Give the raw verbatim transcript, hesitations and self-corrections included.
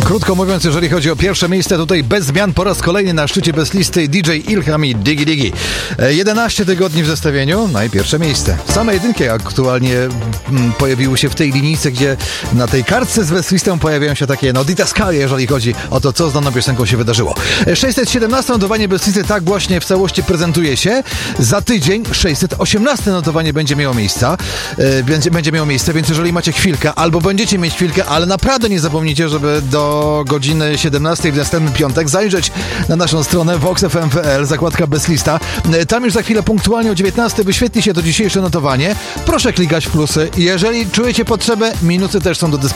Krótko mówiąc, jeżeli chodzi o pierwsze miejsce, tutaj bez zmian po raz kolejny na szczycie bez listy D J Ilham i Digi Digi. jedenaście tygodni w zestawieniu, no i pierwsze miejsce. Same jedynki aktualnie mm, pojawiły się w tej linijce, gdzie na tej kartce z bez listą pojawiają się takie no didaskalie, jeżeli chodzi o to, co z daną piosenką się wydarzyło. sześćset siedemnaście notowanie bez listy tak właśnie w całości prezentuje się. Za tydzień sześćset osiemnaście notowanie będzie miało miejsca, e, będzie, będzie miało miejsce, więc jeżeli macie chwilkę, albo będziecie mieć chwilkę, ale naprawdę nie zapomnijcie, żeby do godziny siedemnastej w następny piątek zajrzeć na naszą stronę vox f m kropka p l, zakładka bez lista. Tam już za chwilę punktualnie o dziewiętnastej wyświetli się to dzisiejsze notowanie. Proszę klikać w plusy. Jeżeli czujecie potrzebę, minusy też są do dyspozycji.